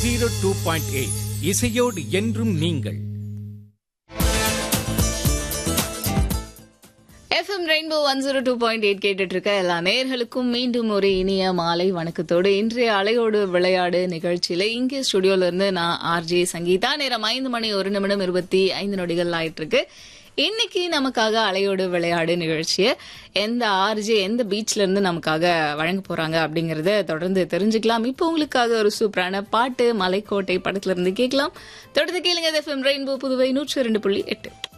102.8 இசையோடு என்றும் நீங்கள். FM ரெயின்போ 102.8 கேட்டுட்டு இருக்க எல்லா நேயர்களுக்கும் மீண்டும் ஒரு இனிய மாலை வணக்கத்தோடு இன்றைய அலையோடு விளையாடு நிகழ்ச்சியில இங்கே ஸ்டுடியோல இருந்து நான் ஆர்ஜே சங்கீதா. நேரம் 5 மணி 1 நிமிடம் 25 நொடிகள் ஆயிட்டு இருக்கு. இன்னைக்கு நமக்காக அலையோடு விளையாடு நிகழ்ச்சியை எந்த ஆர்ஜே எந்த பீச்ல இருந்து நமக்காக வழங்க போறாங்க அப்படிங்கறத தொடர்ந்து தெரிஞ்சுக்கலாம். இப்போ உங்களுக்காக ஒரு சூப்பரான பாட்டு மலைக்கோட்டை படத்துல இருந்து கேட்கலாம். தொடர்ந்து கேளுங்க. FM rainbow Puduvai 102.8.